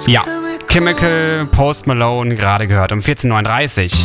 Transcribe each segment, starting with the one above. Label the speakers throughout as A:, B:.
A: Ja, Chemical, Post Malone, gerade gehört um 14.39 Uhr.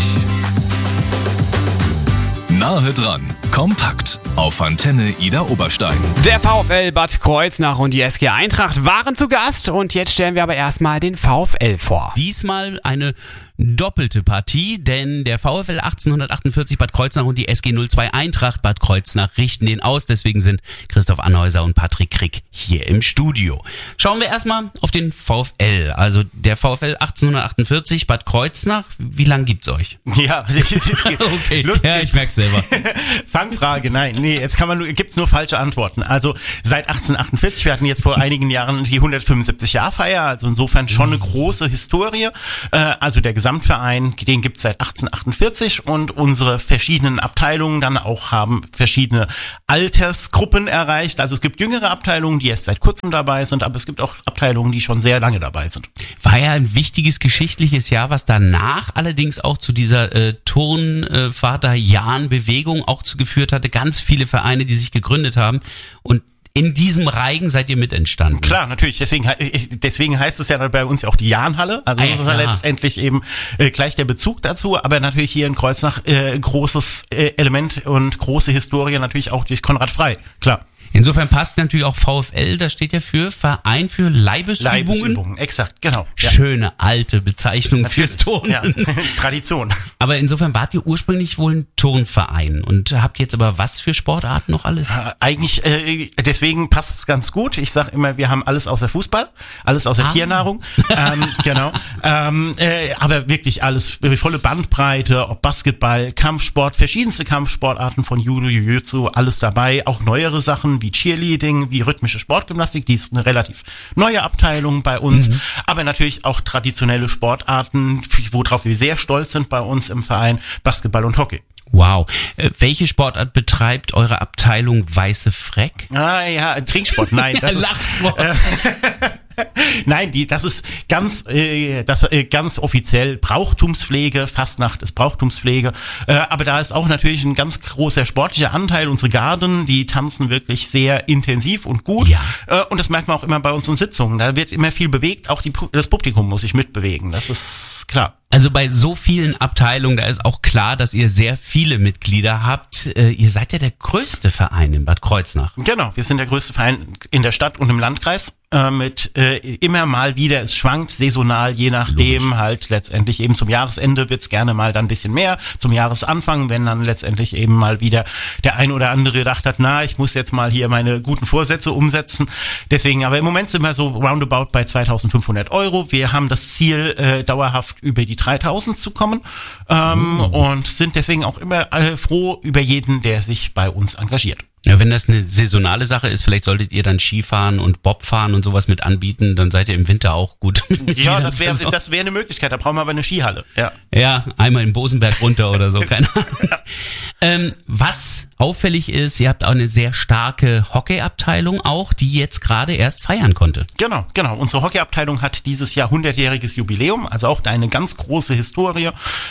B: Nahe dran, kompakt auf Antenne Ida Oberstein.
A: Der VfL Bad Kreuznach und die SG Eintracht waren zu Gast und jetzt stellen wir aber erstmal den VfL vor.
C: Diesmal eine doppelte Partie, denn der VfL 1848 Bad Kreuznach und die SG 02 Eintracht Bad Kreuznach richten den aus. Deswegen sind Christoph Anhäuser und Patrick Krick hier im Studio. Schauen wir erstmal auf den VfL. Also der VfL 1848 Bad Kreuznach. Wie lange gibt's euch?
D: Ja,
C: Okay,
D: lustig.
C: Ja, ich merk's selber.
D: Fangfrage, nein, jetzt gibt's nur falsche Antworten. Also seit 1848, wir hatten jetzt vor einigen Jahren die 175-Jahr-Feier, also insofern schon eine große Historie. Also der Gesamtverein, den gibt's seit 1848 und unsere verschiedenen Abteilungen dann auch haben verschiedene Altersgruppen erreicht. Also es gibt jüngere Abteilungen, die erst seit kurzem dabei sind, aber es gibt auch Abteilungen, die schon sehr lange dabei sind.
C: War ja ein wichtiges geschichtliches Jahr, was danach allerdings auch zu dieser Turnvater-Jahn-Bewegung auch geführt hatte. Ganz viele Vereine, die sich gegründet haben und in diesem Reigen seid ihr mit entstanden.
D: Klar, natürlich. Deswegen heißt es ja bei uns ja auch die Jahnhalle. Also das ist ja letztendlich eben gleich der Bezug dazu. Aber natürlich hier in Kreuznach großes Element und große Historie natürlich auch durch Konrad Frey. Klar.
C: Insofern passt natürlich auch VfL, das steht ja für Verein für Leibesübungen.
D: Leibesübungen, exakt, genau. Ja.
C: Schöne alte Bezeichnung
D: Natürlich.
C: fürs Turnen.
D: Ja. Tradition.
C: Aber insofern wart ihr ursprünglich wohl ein Turnverein und habt jetzt aber was für Sportarten noch alles?
D: Eigentlich, deswegen passt es ganz gut. Ich sag immer, wir haben alles außer Fußball, alles außer Tiernahrung. Genau. Aber wirklich alles, volle Bandbreite, ob Basketball, Kampfsport, verschiedenste Kampfsportarten von Judo, Jiu-Jitsu, alles dabei. Auch neuere Sachen wie Cheerleading, wie rhythmische Sportgymnastik, die ist eine relativ neue Abteilung bei uns. Aber natürlich auch traditionelle Sportarten, worauf wir sehr stolz sind bei uns im Verein, Basketball und Hockey.
C: Wow. Welche Sportart betreibt eure Abteilung Weiße Freck?
D: Ja, Trinksport, nein. Das ist, nein, das ist ganz offiziell Brauchtumspflege, Fastnacht ist Brauchtumspflege, aber da ist auch natürlich ein ganz großer sportlicher Anteil. Unsere Garden, die tanzen wirklich sehr intensiv und gut, und das merkt man auch immer bei unseren Sitzungen. Da wird immer viel bewegt, auch das Publikum muss sich mitbewegen, das ist klar.
C: Also bei so vielen Abteilungen, da ist auch klar, dass ihr sehr viele Mitglieder habt. Ihr seid ja der größte Verein in Bad Kreuznach.
D: Genau, wir sind der größte Verein in der Stadt und im Landkreis. Mit immer mal wieder, es schwankt saisonal, je nachdem halt letztendlich eben zum Jahresende wird's gerne mal dann ein bisschen mehr, zum Jahresanfang, wenn dann letztendlich eben mal wieder der ein oder andere gedacht hat, ich muss jetzt mal hier meine guten Vorsätze umsetzen. Deswegen, aber im Moment sind wir so roundabout bei 2.500 €. Wir haben das Ziel, dauerhaft über die 3.000 zu kommen, und sind deswegen auch immer froh über jeden, der sich bei uns engagiert.
C: Ja, wenn das eine saisonale Sache ist, vielleicht solltet ihr dann Skifahren und Bobfahren und sowas mit anbieten, dann seid ihr im Winter auch gut.
D: Ja, das wäre eine Möglichkeit, da brauchen wir aber eine Skihalle.
C: Ja, einmal in Bosenberg runter oder so, keine Ahnung. Was auffällig ist, ihr habt auch eine sehr starke Hockeyabteilung auch, die jetzt gerade erst feiern konnte.
D: Genau. Unsere Hockeyabteilung hat dieses Jahr 100-jähriges Jubiläum, also auch eine ganz große Historie.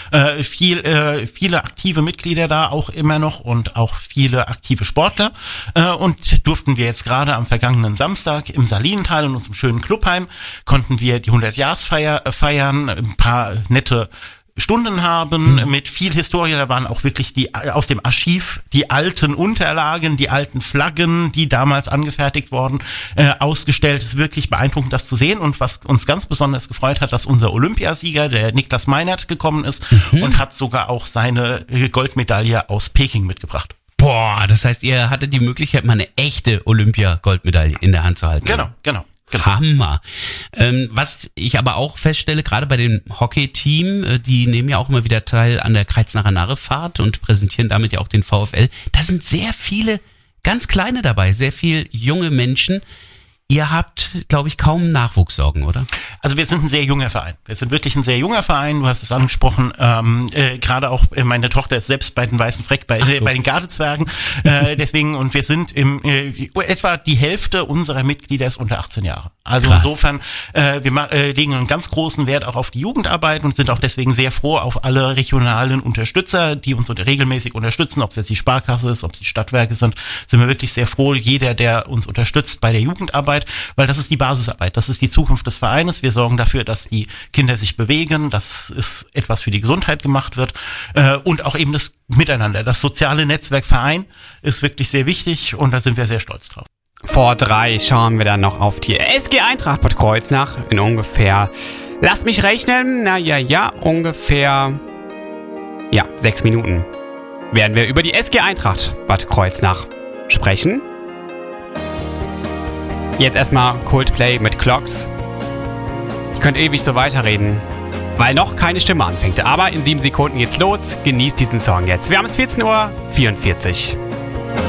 D: Viele aktive Mitglieder da auch immer noch und auch viele aktive Sportler. Und durften wir jetzt gerade am vergangenen Samstag im Salinental in unserem schönen Clubheim, konnten wir die 100-Jahresfeier feiern, ein paar nette Stunden haben mit viel Historie. Da waren auch wirklich aus dem Archiv die alten Unterlagen, die alten Flaggen, die damals angefertigt wurden, ausgestellt. Es ist wirklich beeindruckend, das zu sehen. Und was uns ganz besonders gefreut hat, dass unser Olympiasieger, der Niklas Meinert, gekommen ist und hat sogar auch seine Goldmedaille aus Peking mitgebracht.
C: Boah, das heißt, ihr hattet die Möglichkeit, mal eine echte Olympia-Goldmedaille in der Hand zu halten.
D: Genau.
C: Hammer. Was ich aber auch feststelle, gerade bei dem Hockey-Team, die nehmen ja auch immer wieder teil an der Kreuznacher Narrefahrt und präsentieren damit ja auch den VfL. Da sind sehr viele ganz kleine dabei, sehr viel junge Menschen. Ihr habt, glaube ich, kaum Nachwuchssorgen, oder?
D: Also wir sind ein sehr junger Verein. Wir sind wirklich ein sehr junger Verein. Du hast es angesprochen. Gerade auch meine Tochter ist selbst bei den Weißen Freck, bei den Gardezwergen. Deswegen, und wir sind etwa die Hälfte unserer Mitglieder ist unter 18 Jahre. Also
C: krass.
D: Insofern, wir legen einen ganz großen Wert auch auf die Jugendarbeit und sind auch deswegen sehr froh auf alle regionalen Unterstützer, die uns regelmäßig unterstützen. Ob es jetzt die Sparkasse ist, ob es die Stadtwerke sind wir wirklich sehr froh. Jeder, der uns unterstützt bei der Jugendarbeit. Jugendarbeit, weil das ist die Basisarbeit, das ist die Zukunft des Vereines. Wir sorgen dafür, dass die Kinder sich bewegen, dass es etwas für die Gesundheit gemacht wird und auch eben das Miteinander. Das soziale Netzwerk Verein ist wirklich sehr wichtig und da sind wir sehr stolz drauf.
A: Vor 3 schauen wir dann noch auf die SG Eintracht Bad Kreuznach in ungefähr, lasst mich rechnen, ungefähr 6 Minuten werden wir über die SG Eintracht Bad Kreuznach sprechen. Jetzt erstmal Coldplay mit Clocks. Ich könnte ewig so weiterreden, weil noch keine Stimme anfängt. Aber in 7 Sekunden geht's los. Genießt diesen Song jetzt. Wir haben es 14:44 Uhr.